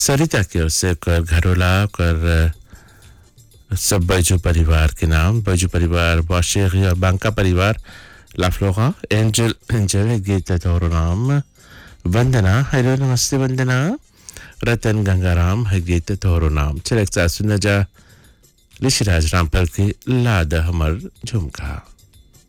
सरिता की ओर से कर घरोला कर सब बैजू परिवार के नाम बैजू परिवार बौशेगी और बांका परिवार लाफ्लोगा एंजल एंजल गीता तोरो नाम वंदना हेलो नमस्ते वंदना रतन गंगाराम है गीता तोरो नाम चल एक साथ सुना जा ऋषिराज रामपाल की लाद हमर झुमका